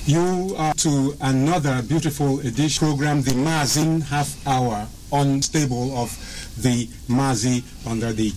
you to another beautiful edition program, the Mazin Half Hour, unstable of the Mazi under the